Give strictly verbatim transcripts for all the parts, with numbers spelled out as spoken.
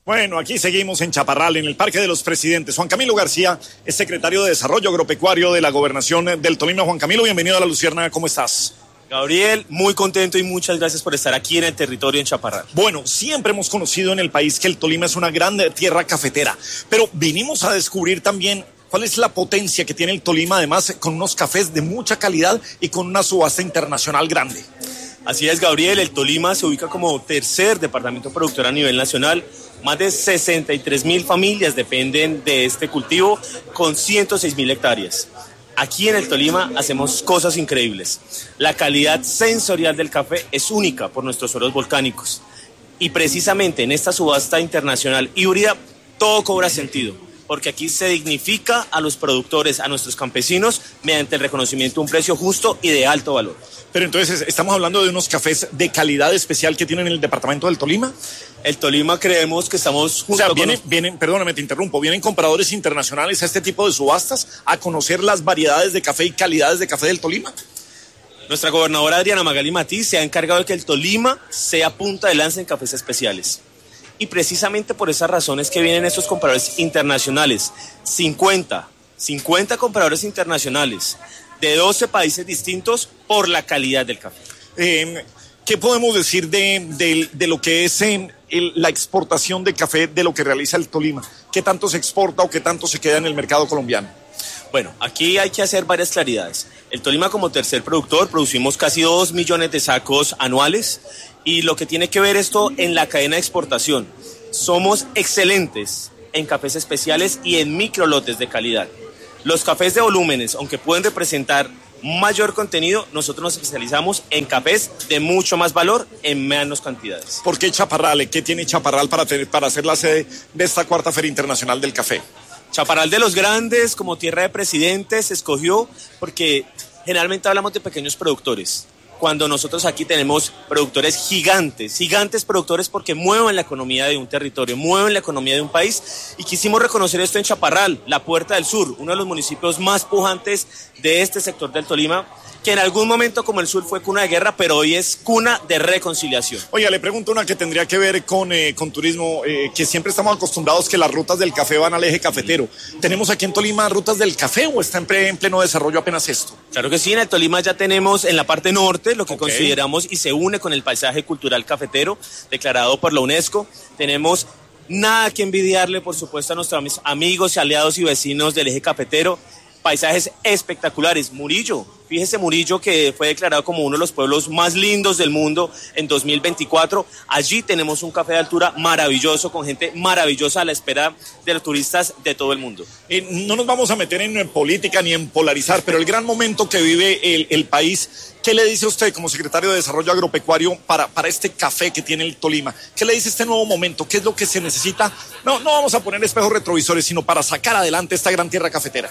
Bueno, aquí seguimos en Chaparral, en el Parque de los Presidentes. Juan Camilo García es secretario de Desarrollo Agropecuario de la Gobernación del Tolima. Juan Camilo, bienvenido a La Luciérnaga, ¿cómo estás? Gabriel, muy contento y muchas gracias por estar aquí en el territorio en Chaparral. Bueno, siempre hemos conocido en el país que el Tolima es una gran tierra cafetera, pero vinimos a descubrir también cuál es la potencia que tiene el Tolima, además con unos cafés de mucha calidad y con una subasta internacional grande. Así es, Gabriel, el Tolima se ubica como tercer departamento productor a nivel nacional. Más de sesenta y tres mil familias dependen de este cultivo con ciento seis mil hectáreas. Aquí en el Tolima hacemos cosas increíbles. La calidad sensorial del café es única por nuestros suelos volcánicos. Y precisamente en esta subasta internacional híbrida todo cobra sentido, porque aquí se dignifica a los productores, a nuestros campesinos, mediante el reconocimiento de un precio justo y de alto valor. Pero entonces, ¿estamos hablando de unos cafés de calidad especial que tienen en el departamento del Tolima? El Tolima creemos que estamos junto o sea, con... vienen, vienen, perdóname, te interrumpo, vienen compradores internacionales a este tipo de subastas a conocer las variedades de café y calidades de café del Tolima. Nuestra gobernadora Adriana Magali Matiz se ha encargado de que el Tolima sea punta de lanza en cafés especiales. Y precisamente por esas razones que vienen estos compradores internacionales, cincuenta, cincuenta compradores internacionales de doce países distintos por la calidad del café. Eh, ¿Qué podemos decir de, de, de lo que es en el, la exportación de café de lo que realiza el Tolima? ¿Qué tanto se exporta o qué tanto se queda en el mercado colombiano? Bueno, aquí hay que hacer varias claridades. El Tolima, como tercer productor, producimos casi dos millones de sacos anuales, y lo que tiene que ver esto en la cadena de exportación. Somos excelentes en cafés especiales y en microlotes de calidad. Los cafés de volúmenes, aunque pueden representar mayor contenido, nosotros nos especializamos en cafés de mucho más valor en menos cantidades. ¿Por qué Chaparral? ¿Qué tiene Chaparral para, tener, para ser la sede de esta cuarta Feria Internacional del Café? Chaparral de los Grandes, como tierra de presidentes, se escogió porque generalmente hablamos de pequeños productores, cuando nosotros aquí tenemos productores gigantes, gigantes productores porque mueven la economía de un territorio, mueven la economía de un país, y quisimos reconocer esto en Chaparral, la Puerta del Sur, uno de los municipios más pujantes de este sector del Tolima, que en algún momento como el sur fue cuna de guerra, pero hoy es cuna de reconciliación. Oiga, le pregunto una que tendría que ver con, eh, con turismo, eh, que siempre estamos acostumbrados que las rutas del café van al eje cafetero. ¿Tenemos aquí en Tolima rutas del café o está en, pre, en pleno desarrollo apenas esto? Claro que sí, en el Tolima ya tenemos en la parte norte lo que okay. consideramos y se une con el paisaje cultural cafetero declarado por la UNESCO. Tenemos nada que envidiarle, por supuesto, a nuestros amigos y aliados y vecinos del eje cafetero. Paisajes espectaculares. Murillo, fíjese Murillo, que fue declarado como uno de los pueblos más lindos del mundo en dos mil veinticuatro. Allí tenemos un café de altura maravilloso, con gente maravillosa a la espera de los turistas de todo el mundo. Eh, no nos vamos a meter en, en política ni en polarizar, pero el gran momento que vive el, el país, ¿qué le dice usted como secretario de Desarrollo Agropecuario para, para este café que tiene el Tolima? ¿Qué le dice este nuevo momento? ¿Qué es lo que se necesita? No, no vamos a poner espejos retrovisores, sino para sacar adelante esta gran tierra cafetera.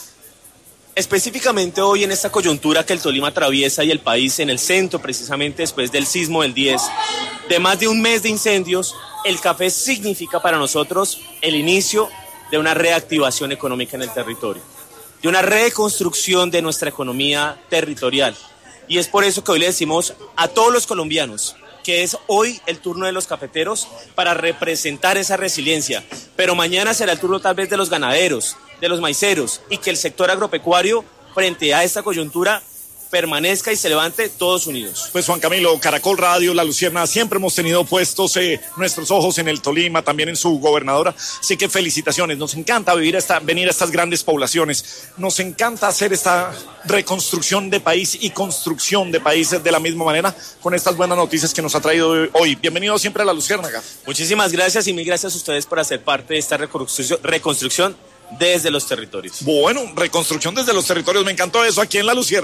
Específicamente hoy en esta coyuntura que el Tolima atraviesa y el país en el centro, precisamente después del sismo del diez, de más de un mes de incendios, el café significa para nosotros el inicio de una reactivación económica en el territorio, de una reconstrucción de nuestra economía territorial. Y es por eso que hoy le decimos a todos los colombianos que es hoy el turno de los cafeteros para representar esa resiliencia, pero mañana será el turno tal vez de los ganaderos, de los maiceros, y que el sector agropecuario frente a esta coyuntura permanezca y se levante todos unidos. Pues Juan Camilo, Caracol Radio, La Luciérnaga, siempre hemos tenido puestos eh, nuestros ojos en el Tolima, también en su gobernadora, así que felicitaciones, nos encanta vivir esta, venir a estas grandes poblaciones, nos encanta hacer esta reconstrucción de país y construcción de países de la misma manera, con estas buenas noticias que nos ha traído hoy. Bienvenido siempre a La Luciérnaga. Muchísimas gracias y mil gracias a ustedes por hacer parte de esta reconstrucción, reconstrucción desde los territorios. Bueno, reconstrucción desde los territorios, me encantó eso aquí en La Luciérnaga.